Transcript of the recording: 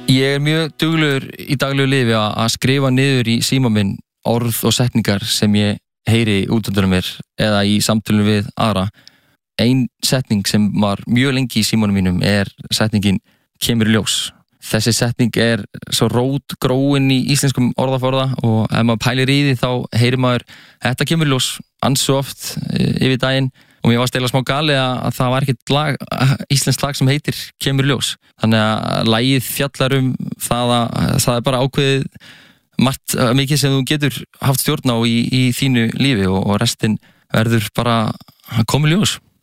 Ég mjög duglegur í daglegu lífi að skrifa niður í síma minn orð og setningar sem ég heyri út undan mér eða í samtölum við aðra. Ein setning sem var mjög lengi í símanum mínum setningin kemur í ljós. Þessi setning svo rótgróin í íslenskum orðaforða og ef maður pælir í því þá heyrir maður þetta kemur í ljós ansi oft yfir daginn. Og mér var stela smá gali að það var ekkert íslenskt lag sem heitir Kemur í ljós. Þannig að lagið fjallar það að það bara ákveðið margt mikið sem þú getur haft stjórn á í þínu lífi og restin verður bara að koma í ljós.